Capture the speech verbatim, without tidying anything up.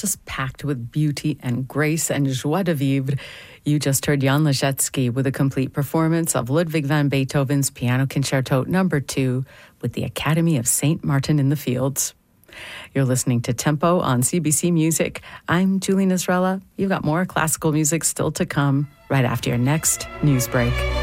just packed with beauty and grace and joie de vivre. You just heard Jan Leschetski with a complete performance of Ludwig van Beethoven's Piano Concerto Number two with the Academy of Saint Martin in the Fields. You're listening to Tempo on C B C Music. I'm Julie Nasrallah. You've got more classical music still to come right after your next news break.